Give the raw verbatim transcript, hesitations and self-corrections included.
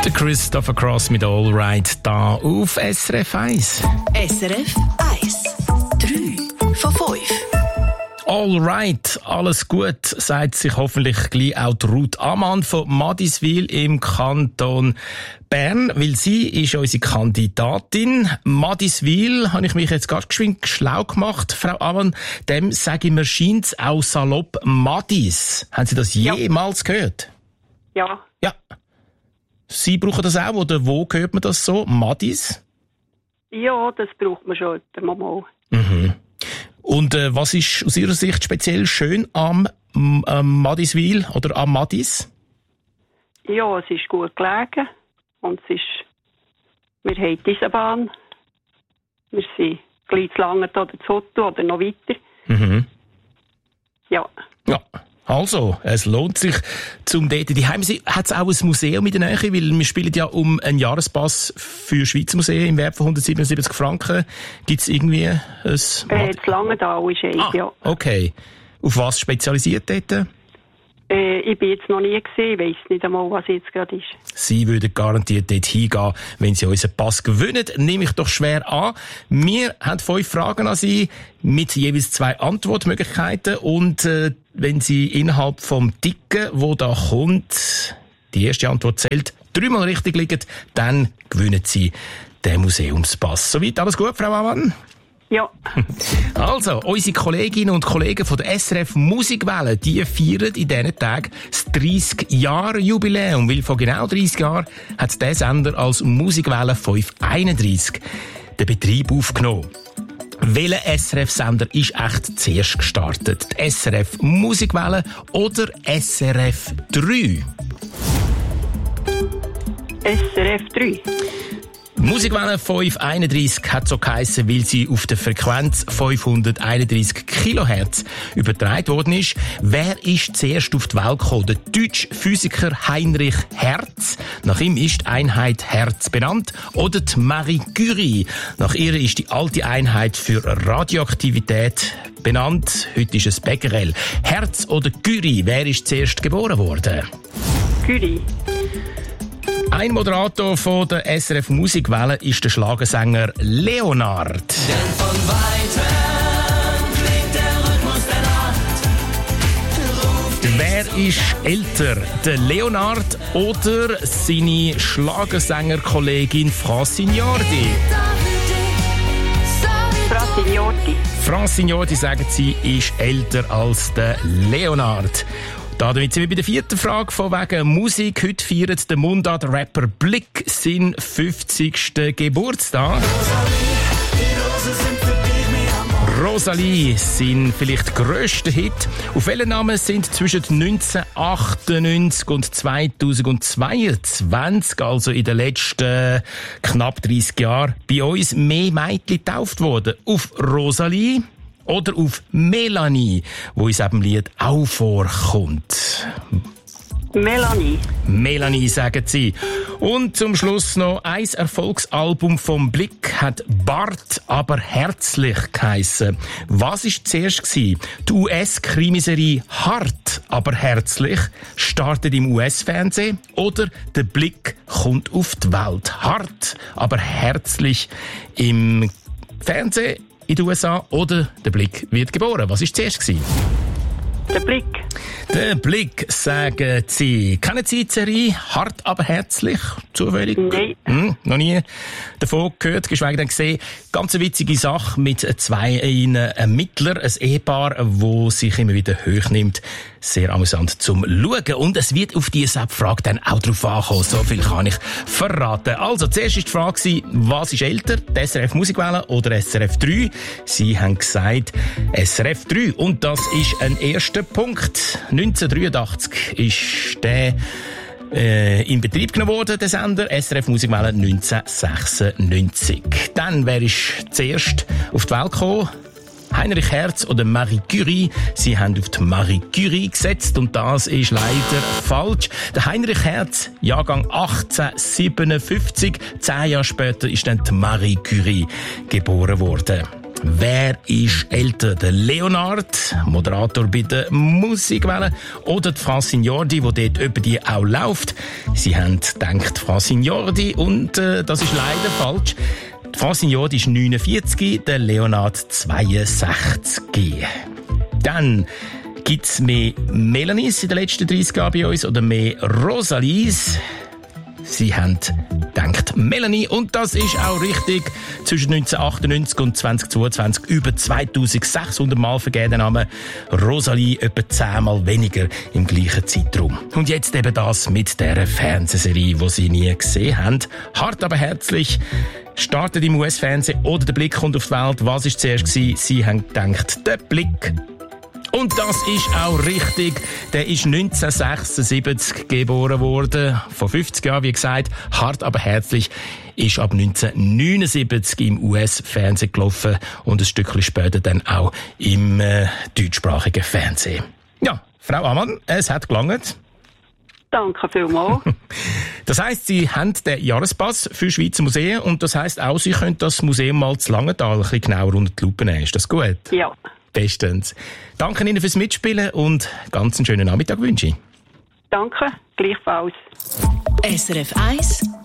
Der Christopher Cross mit All Right da auf S R F eins. S R F eins. drei von fünf. All right, alles gut, sagt sich hoffentlich gleich auch die Ruth Amann von Madiswil im Kanton Bern, weil sie ist unsere Kandidatin. Madiswil, habe ich mich jetzt gerade geschwind schlau gemacht, Frau Amann, dem sage ich mir, scheint's auch salopp Madis. Haben Sie das jemals ja. gehört? Ja. Ja. Sie brauchen das auch, oder wo hört man das so? Madis? Ja, das braucht man schon mal. Mhm. Und äh, was ist aus Ihrer Sicht speziell schön am ähm, Madiswil oder am Madis? Ja, es ist gut gelegen und es ist, wir haben diese Bahn. Wir sind gleich zu lange oder zu Otto oder noch weiter. Mhm. Ja. Ja. Also, es lohnt sich zum dort. Die Heim hat es auch ein Museum in der Nähe, weil wir spielen ja um einen Jahrespass für Schweizer Museen im Wert von hundertsiebenundsiebzig Franken. Gibt es irgendwie ein... Äh, zu Langenthal ist eins, ah, ja. Okay. Auf was spezialisiert dort? Äh, ich bin jetzt noch nie gesehen, weiss nicht einmal, was jetzt gerade ist. Sie würden garantiert dort hingehen, wenn Sie unseren Pass gewinnen. Nehme ich doch schwer an. Wir haben fünf Fragen an Sie mit jeweils zwei Antwortmöglichkeiten. Und äh, wenn Sie innerhalb vom Ticken, wo da kommt, die erste Antwort zählt, dreimal richtig liegen, dann gewinnen Sie den Museumspass. Soweit alles gut, Frau Amann? Ja. Also, unsere Kolleginnen und Kollegen von der S R F Musikwelle, die feiern in diesen Tagen das dreißig-Jahre-Jubiläum, weil vor genau dreißig Jahren hat der Sender als Musikwelle fünfhunderteinunddreißig den Betrieb aufgenommen. Welcher S R F-Sender ist echt zuerst gestartet? Die S R F Musikwelle oder S R F drei? S R F drei. Musikwelle fünfhunderteinunddreißig hat so geheissen, weil sie auf der Frequenz fünfhunderteinunddreißig Kilohertz übertragen worden ist. Wer ist zuerst auf die Welt gekommen? Der deutsche Physiker Heinrich Hertz. Nach ihm ist die Einheit Hertz benannt. Oder die Marie Curie. Nach ihr ist die alte Einheit für Radioaktivität benannt. Heute ist es Becquerel. Hertz oder Curie? Wer ist zuerst geboren worden? Curie. Ein Moderator von der S R F Musikwelle ist der Schlagersänger Leonard. Denn von weitem klingt der Rhythmus der Nacht. Wer ist älter, der Leonard oder seine Schlagersängerkollegin Francignordi? Francignordi. Francignordi, sagen sie, ist älter als der Leonard. Damit sind wir bei der vierten Frage von wegen Musik. Heute feiert der Mundart-Rapper Blick seinen fünfzigsten Geburtstag. Rosalie, sein vielleicht grösster Hit. Auf welchen Namen sind zwischen neunzehnhundertachtundneunzig und zweitausendzweiundzwanzig, also in den letzten knapp dreißig Jahren, bei uns mehr Mädchen getauft worden? Auf Rosalie oder auf Melanie, wo in diesem Lied auch vorkommt? Melanie. Melanie, sagen sie. Und zum Schluss noch ein Erfolgsalbum vom Blick hat Bart, aber herzlich geheissen. Was war zuerst gewesen? Die U S-Krimiserie Hart, aber herzlich startet im U S-Fernsehen oder der Blick kommt auf die Welt. Hart, aber herzlich im Fernsehen in den U S A oder der Blick wird geboren. Was war zuerst gewesen? Der Blick. Der Blick, sagen Sie. Kennen Sie die Serie Hart, aber herzlich? Zufällig? Nein. Hm, noch nie davon gehört, geschweige denn gesehen. Ganz eine witzige Sache mit zwei Ermittlern, ein Ehepaar, wo sich immer wieder hoch nimmt. Sehr amüsant zum Schauen. Und es wird auf diese Frage dann auch drauf ankommen. So viel kann ich verraten. Also, zuerst war die Frage, was ist älter? Die S R F Musikwelle oder S R F drei? Sie haben gesagt S R F drei. Und das ist ein erster Punkt. neunzehnhundertdreiundachtzig ist der äh, in Betrieb genommen worden, der Sender S R F Musikwelle neunzehnhundertsechsundneunzig. Dann, wer ist zuerst auf die Welt gekommen? Heinrich Hertz oder Marie Curie. Sie haben auf die Marie Curie gesetzt und das ist leider falsch. Der Heinrich Hertz, Jahrgang achtzehnhundertsiebenundfünfzig. Zehn Jahre später ist dann die Marie Curie geboren worden. Wer ist älter? Der Leonard, Moderator bei der Musikwelle, oder die Francine Jordi, die dort über die auch läuft? Sie haben gedacht, Francine Jordi, und äh, das ist leider falsch. Die Francine Jordi ist neunundvierzig, der Leonard zweiundsechzig. Dann gibt's mehr Melanies in den letzten dreißig Jahren bei uns oder mehr Rosalies? Sie haben gedacht Melanie, und das ist auch richtig. Zwischen neunzehnhundertachtundneunzig und zweitausendzweiundzwanzig über zweitausendsechshundert Mal vergeben der Name Rosalie, etwa zehnmal weniger im gleichen Zeitraum. Und jetzt eben das mit dieser Fernsehserie, die Sie nie gesehen haben. Hart aber herzlich. Startet im U S-Fernsehen oder der Blick kommt auf die Welt. Was war zuerst gewesen? Sie haben gedacht, der Blick. Und das ist auch richtig. Der ist neunzehnhundertsechsundsiebzig geboren worden. Vor fünfzig Jahren, wie gesagt. Hart aber herzlich ist ab neunzehnhundertneunundsiebzig im U S-Fernsehen gelaufen und ein Stückchen später dann auch im äh, deutschsprachigen Fernsehen. Ja, Frau Ammann, es hat gelangt. Danke vielmals. Das heisst, Sie haben den Jahrespass für Schweizer Museen, und das heisst auch, Sie können das Museum mal zu Langenthal ein bisschen genauer unter die Lupe nehmen. Ist das gut? Ja. Bestens. Danke Ihnen fürs Mitspielen und ganz einen schönen Nachmittag wünsche ich. Danke, gleichfalls. S R F eins